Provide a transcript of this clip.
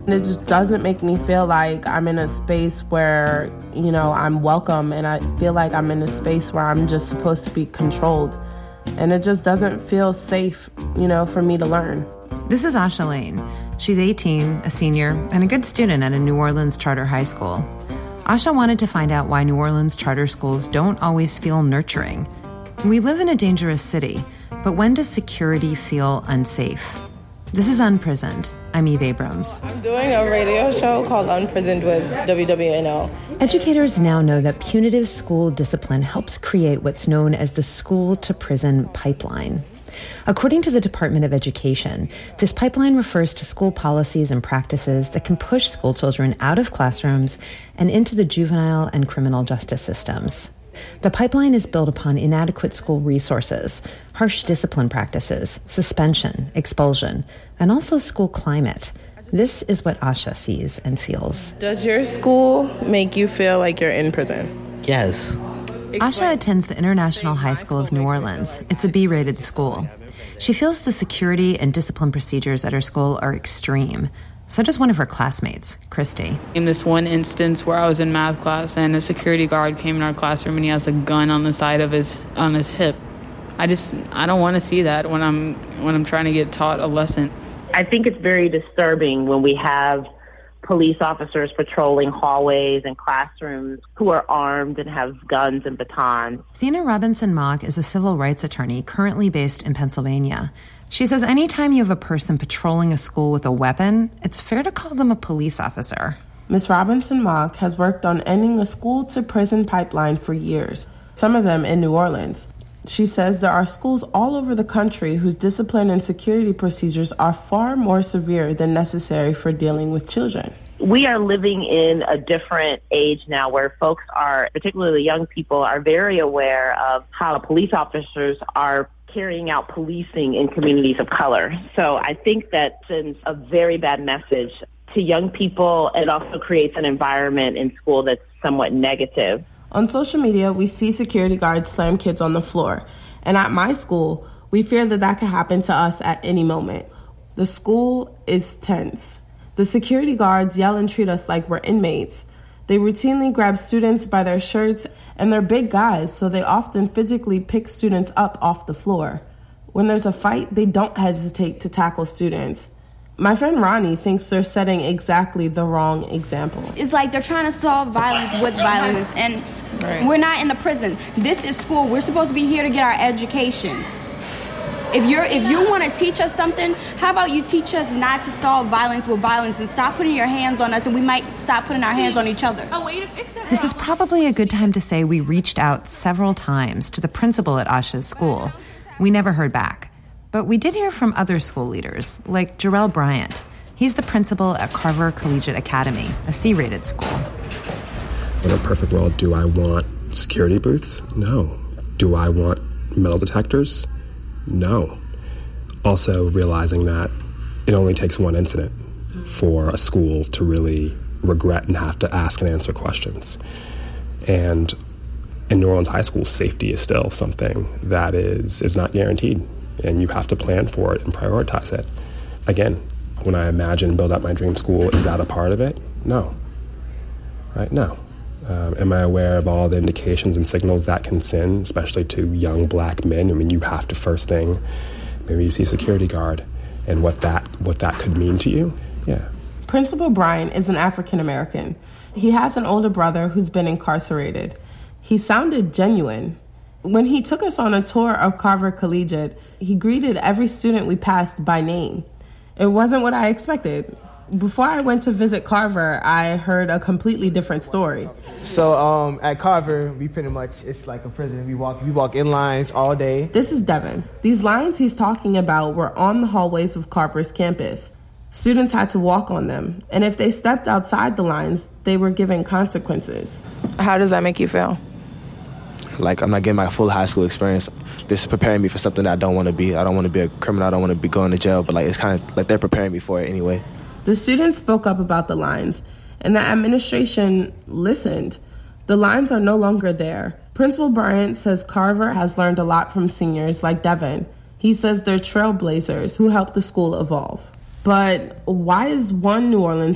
And it just doesn't make me feel like I'm in a space where, I'm welcome, and I feel like I'm in a space where I'm just supposed to be controlled. And it just doesn't feel safe, for me to learn. This is Asha Lane. She's 18, a senior, and a good student at a New Orleans charter high school. Asha wanted to find out why New Orleans charter schools don't always feel nurturing. We live in a dangerous city, but when does security feel unsafe? This is Unprisoned. I'm Eve Abrams. I'm doing a radio show called Unprisoned with WWNL. Educators now know that punitive school discipline helps create what's known as the school-to-prison pipeline. According to the Department of Education, this pipeline refers to school policies and practices that can push school children out of classrooms and into the juvenile and criminal justice systems. The pipeline is built upon inadequate school resources, harsh discipline practices, suspension, expulsion, and also school climate. This is what Asha sees and feels. Does your school make you feel like you're in prison? Yes. Asha attends the International High School of New Orleans. It's a B-rated school. She feels the security and discipline procedures at her school are extreme. So does one of her classmates, Christy. In this one instance where I was in math class and a security guard came in our classroom and he has a gun on the side of his hip. I don't want to see that when I'm trying to get taught a lesson. I think it's very disturbing when we have police officers patrolling hallways and classrooms who are armed and have guns and batons. Thena Robinson-Mock is a civil rights attorney currently based in Pennsylvania. She says anytime you have a person patrolling a school with a weapon, it's fair to call them a police officer. Ms. Robinson-Mock has worked on ending a school-to-prison pipeline for years, some of them in New Orleans. She says there are schools all over the country whose discipline and security procedures are far more severe than necessary for dealing with children. We are living in a different age now where folks are, particularly young people, are very aware of how police officers are carrying out policing in communities of color. So I think that sends a very bad message to young people. It also creates an environment in school that's somewhat negative. On social media, we see security guards slam kids on the floor. And at my school, we fear that could happen to us at any moment. The school is tense. The security guards yell and treat us like we're inmates. They routinely grab students by their shirts, and they're big guys, so they often physically pick students up off the floor. When there's a fight, they don't hesitate to tackle students. My friend Ronnie thinks they're setting exactly the wrong example. It's like they're trying to solve violence with violence, and we're not in a prison. This is school. We're supposed to be here to get our education. If you want to teach us something, how about you teach us not to solve violence with violence and stop putting your hands on us, and we might stop putting our hands on each other. This is probably a good time to say we reached out several times to the principal at Asha's school. We never heard back. But we did hear from other school leaders, like Jarrell Bryant. He's the principal at Carver Collegiate Academy, a C-rated school. In a perfect world, do I want security booths? No. Do I want metal detectors? No. Also realizing that it only takes one incident for a school to really regret and have to ask and answer questions. And in New Orleans high school, safety is still something that is not guaranteed, and you have to plan for it and prioritize it. Again, when I imagine build out my dream school, is that a part of it? No. Right? No. Am I aware of all the indications and signals that can send, especially to young black men? I mean, you have to first thing, maybe you see a security guard and what that could mean to you. Yeah. Principal Bryant is an African American. He has an older brother who's been incarcerated. He sounded genuine. When he took us on a tour of Carver Collegiate, he greeted every student we passed by name. It wasn't what I expected. Before I went to visit Carver, I heard a completely different story. So at Carver, we pretty much, it's like a prison. We walk in lines all day. This is Devin. These lines he's talking about were on the hallways of Carver's campus. Students had to walk on them, and if they stepped outside the lines, they were given consequences. How does that make you feel? Like I'm not getting my full high school experience. This is preparing me for something that I don't want to be. I don't want to be a criminal. I don't want to be going to jail, but like it's kind of like they're preparing me for it anyway. The students spoke up about the lines, and the administration listened. The lines are no longer there. Principal Bryant says Carver has learned a lot from seniors like Devin. He says they're trailblazers who helped the school evolve. But why is one New Orleans